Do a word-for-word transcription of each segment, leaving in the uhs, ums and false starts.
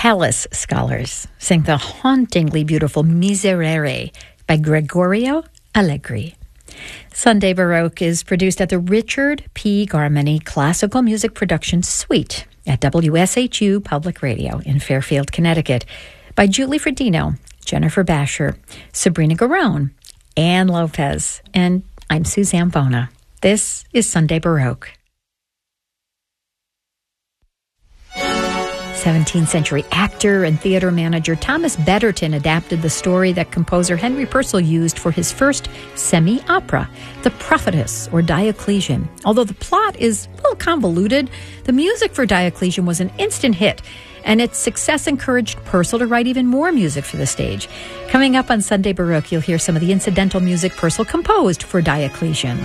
Palace scholars sing the hauntingly beautiful Miserere by Gregorio Allegri. Sunday Baroque is produced at the Richard P. Garmany Classical Music Production Suite at W S H U Public Radio in Fairfield, Connecticut, by Julie Fredino, Jennifer Basher, Sabrina Garone, Ann Lopez, and I'm Suzanne Bona. This is Sunday Baroque. seventeenth century actor and theater manager Thomas Betterton adapted the story that composer Henry Purcell used for his first semi-opera, The Prophetess, or Diocletian. Although the plot is a little convoluted, the music for Diocletian was an instant hit, and its success encouraged Purcell to write even more music for the stage. Coming up on Sunday Baroque, you'll hear some of the incidental music Purcell composed for Diocletian.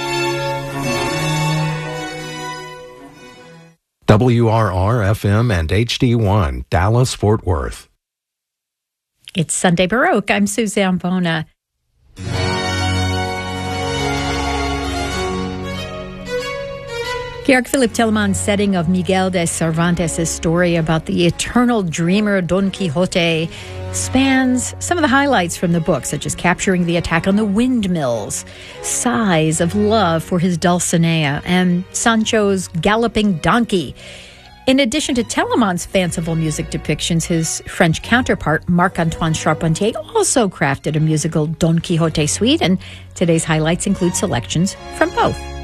W R R F M and H D one, Dallas, Fort Worth. It's Sunday Baroque. I'm Suzanne Bona. Georg Philipp Telemann's setting of Miguel de Cervantes' story about the eternal dreamer Don Quixote spans some of the highlights from the book, such as capturing the attack on the windmills, sighs of love for his Dulcinea, and Sancho's galloping donkey. In addition to Telemann's fanciful music depictions, his French counterpart, Marc-Antoine Charpentier, also crafted a musical Don Quixote suite, and today's highlights include selections from both.